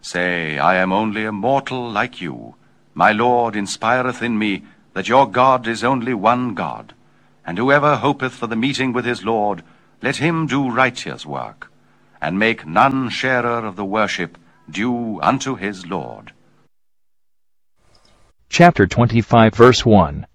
Say, I am only a mortal like you. My Lord inspireth in me that your God is only one God. And whoever hopeth for the meeting with his Lord, let him do righteous work, and make none sharer of the worship due unto his Lord. Chapter 25, verse 1.